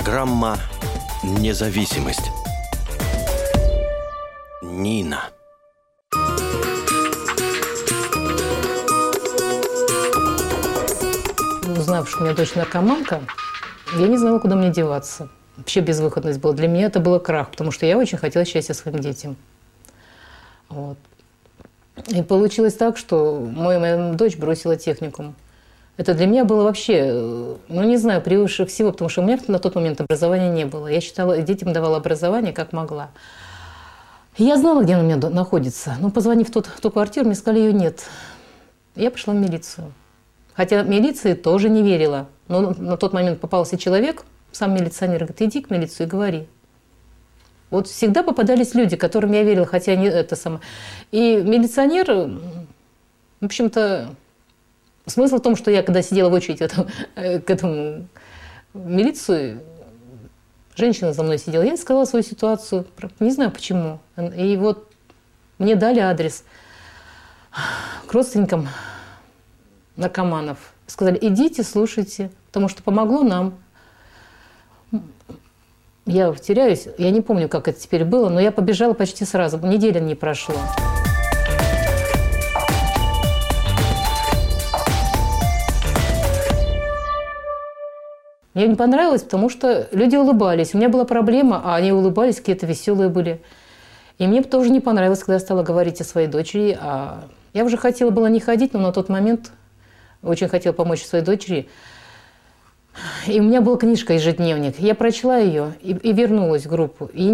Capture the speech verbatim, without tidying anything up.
Программа «Независимость». Нина. Узнав, что у меня дочь наркоманка, я не знала, куда мне деваться. Вообще безвыходность была. Для меня это было крах, потому что я очень хотела счастья своим детям. Вот. И получилось так, что моя, моя дочь бросила техникум. Это для меня было вообще, ну не знаю, превыше всего, потому что у меня на тот момент образования не было. Я считала, детям давала образование как могла. И я знала, где она у меня находится. Но позвонив в, тот, в ту квартиру, мне сказали, ее нет. Я пошла в милицию. Хотя милиции тоже не верила. Но на тот момент попался человек, сам милиционер, говорит, иди к милиции и говори. Вот всегда попадались люди, которым я верила, хотя не это самое. И милиционер, в общем-то, смысл в том, что я, когда сидела в очередь этому, к этому в милицию, женщина за мной сидела, я сказала свою ситуацию, не знаю почему. И вот мне дали адрес к родственникам наркоманов. Сказали, идите, слушайте, потому что помогло нам. Я теряюсь, я не помню, как это теперь было, но я побежала почти сразу, неделя не прошла. Мне не понравилось, потому что люди улыбались. У меня была проблема, а они улыбались, какие-то веселые были. И мне тоже не понравилось, когда я стала говорить о своей дочери. А я уже хотела было не ходить, но на тот момент очень хотела помочь своей дочери. И у меня была книжка «Ежедневник». Я прочла ее и, и вернулась в группу. И